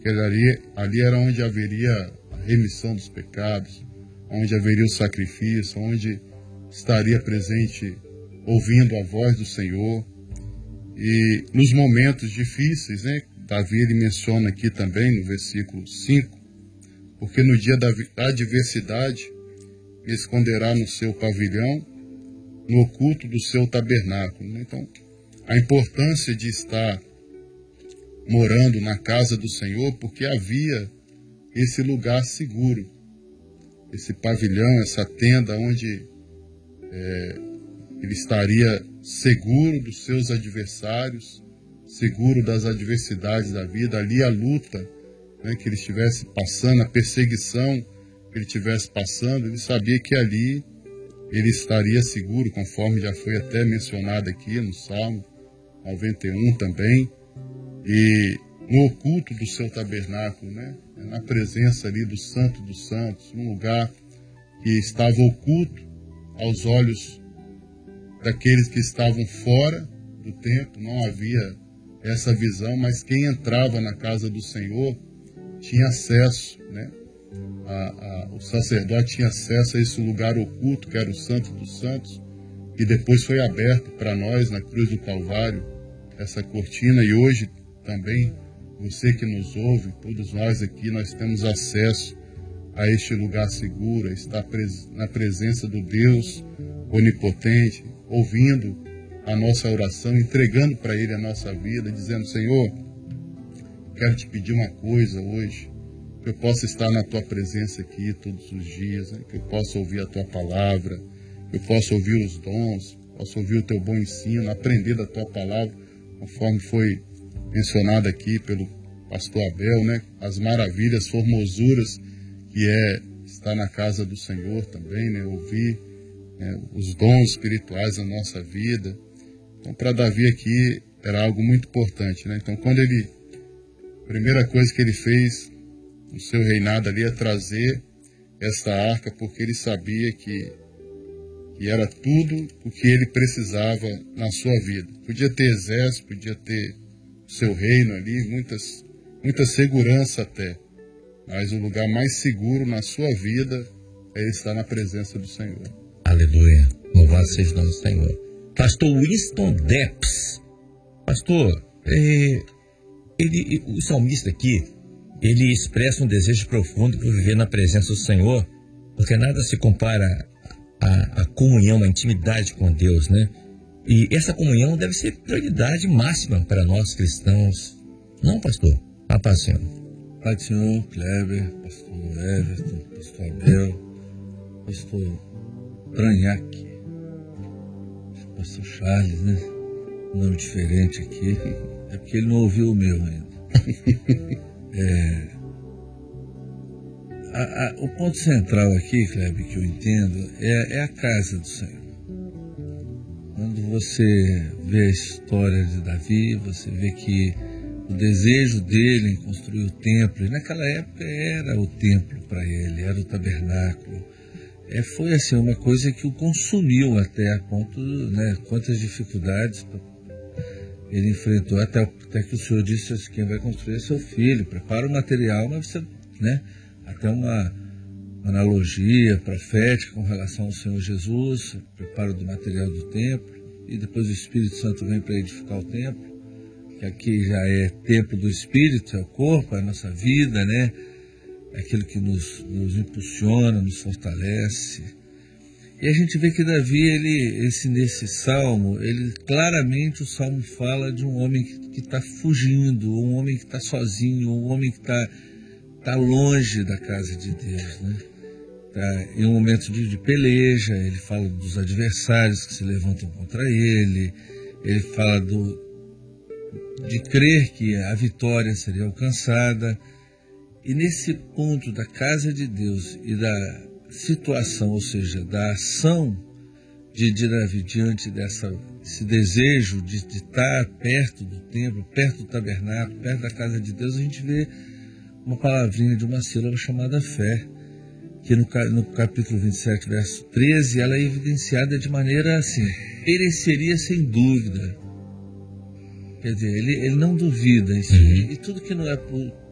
ali era onde haveria a remissão dos pecados, onde haveria o sacrifício, onde estaria presente ouvindo a voz do Senhor. E nos momentos difíceis, né, Davi ele menciona aqui também no versículo 5, porque no dia da adversidade me esconderá no seu pavilhão, no oculto do seu tabernáculo. Então, a importância de estar morando na casa do Senhor, porque havia esse lugar seguro, esse pavilhão, essa tenda onde ele estaria seguro dos seus adversários, seguro das adversidades da vida, ali a luta, né, que ele estivesse passando, a perseguição que ele estivesse passando, ele sabia que ali ele estaria seguro, conforme já foi até mencionado aqui no Salmo 91 também, e no oculto do seu tabernáculo, né, na presença ali do Santo dos Santos, um lugar que estava oculto aos olhos daqueles que estavam fora do templo, não havia essa visão, mas quem entrava na casa do Senhor tinha acesso, né? O sacerdote tinha acesso a esse lugar oculto, que era o Santo dos Santos, que depois foi aberto para nós na cruz do Calvário, essa cortina, e hoje também, você que nos ouve, todos nós aqui, nós temos acesso a este lugar seguro, a estar na presença do Deus onipotente, ouvindo a nossa oração, entregando para Ele a nossa vida, dizendo: Senhor, quero te pedir uma coisa hoje, que eu possa estar na Tua presença aqui todos os dias, né? Que eu possa ouvir a Tua palavra, que eu possa ouvir os dons, possa ouvir o Teu bom ensino, aprender da Tua palavra, conforme foi mencionado aqui pelo pastor Abel, né? As maravilhas, formosuras que é estar na casa do Senhor também, né? Ouvir os dons espirituais da nossa vida. Então, para Davi aqui era algo muito importante, né? Então, a primeira coisa que ele fez no seu reinado ali é trazer essa arca, porque ele sabia que era tudo o que ele precisava na sua vida. Podia ter exército, podia ter o seu reino ali, muita segurança até, mas o lugar mais seguro na sua vida é estar na presença do Senhor. Aleluia, louvado seja o nome do Senhor. Pastor Winston Depps, pastor, o salmista aqui, ele expressa um desejo profundo por viver na presença do Senhor, porque nada se compara à comunhão, à intimidade com Deus, né? E essa comunhão deve ser prioridade máxima para nós cristãos. Não, pastor? A paz do Senhor. Pai do Senhor, Kleber, pastor Everton, pastor Abel, pastor Branhac, pastor Charles, né? Um nome diferente aqui. É porque ele não ouviu o meu ainda. O ponto central aqui, Kleber, que eu entendo, é a casa do Senhor. Quando você vê a história de Davi, você vê que o desejo dele em construir o templo, e naquela época era o templo para ele, era o tabernáculo. Foi assim, uma coisa que o consumiu até a ponto, né, quantas dificuldades ele enfrentou, até que o Senhor disse assim: quem vai construir é seu filho, prepara o material, mas você, né, até uma analogia profética com relação ao Senhor Jesus, preparo do material do templo, e depois o Espírito Santo vem para edificar o templo, que aqui já é templo do Espírito, é o corpo, é a nossa vida, né? É aquilo que nos impulsiona, nos fortalece. E a gente vê que Davi, nesse salmo, claramente o salmo fala de um homem que está fugindo, um homem que está sozinho, um homem que está longe da casa de Deus, né? Tá em um momento de peleja. Ele fala dos adversários que se levantam contra ele, ele fala de crer que a vitória seria alcançada. E nesse ponto da casa de Deus e da situação, ou seja, da ação de Davi diante desse desejo de estar perto do templo, perto do tabernáculo, perto da casa de Deus, a gente vê uma palavrinha de uma sílaba chamada fé, que no capítulo 27, verso 13, ela é evidenciada de maneira assim: pereceria sem dúvida. Quer dizer, ele não duvida em si. E tudo que não é